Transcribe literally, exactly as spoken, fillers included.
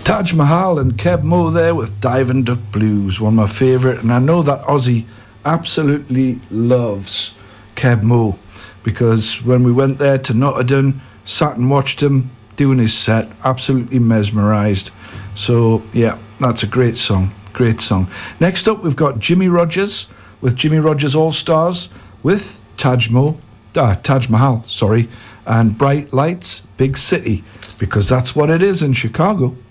Taj Mahal and Keb Mo there with Diving Duck Blues, one of my favourite, and I know that Ozzy absolutely loves Keb Mo, because when we went there to Nottingham, sat and watched him doing his set, absolutely mesmerised. So yeah, that's a great song, great song. Next up we've got Jimmy Rogers with Jimmy Rogers All Stars with Taj Mo, ah, Taj Mahal, sorry, and Bright Lights, Big City, because that's what it is in Chicago.